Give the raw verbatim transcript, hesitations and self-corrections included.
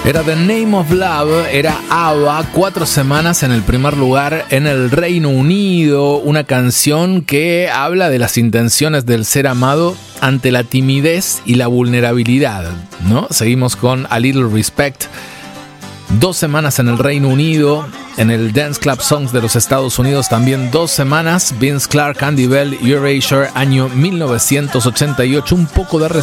Era The Name of Love, era ABBA, cuatro semanas en el primer lugar en el Reino Unido, una canción que habla de las intenciones del ser amado ante la timidez y la vulnerabilidad, ¿no? Seguimos con A Little Respect, dos semanas en el Reino Unido, en el Dance Club Songs de los Estados Unidos también dos semanas, Vince Clarke, Andy Bell, Erasure, año mil novecientos ochenta y ocho, un poco de